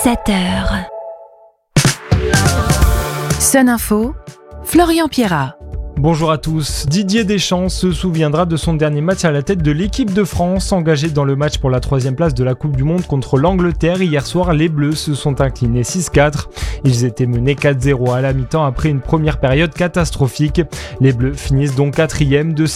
7h. Sun Info, Florian Pierrat. Bonjour à tous. Didier Deschamps se souviendra de son dernier match à la tête de l'équipe de France. Engagé dans le match pour la 3e place de la Coupe du Monde contre l'Angleterre, hier soir, les Bleus se sont inclinés 6-4. Ils étaient menés 4-0 à la mi-temps après une première période catastrophique. Les Bleus finissent donc 4e de